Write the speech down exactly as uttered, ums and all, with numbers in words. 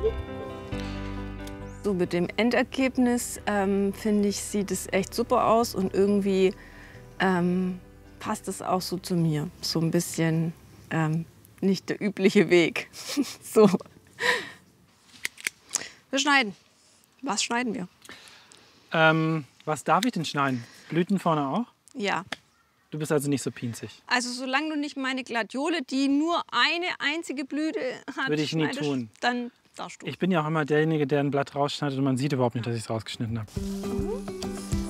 So mit dem Endergebnis, ähm, finde ich, sieht es echt super aus und irgendwie ähm, passt es auch so zu mir. So ein bisschen ähm, nicht der übliche Weg. So. Wir schneiden. Was schneiden wir? Ähm, was darf ich denn schneiden? Blüten vorne auch? Ja. Du bist also nicht so pinzig. Also solange du nicht meine Gladiole, die nur eine einzige Blüte hat, Würde ich nie schneidest, tun. dann darfst du. Ich bin ja auch immer derjenige, der ein Blatt rausschneidet und man sieht überhaupt nicht, dass ich es rausgeschnitten habe. Mhm.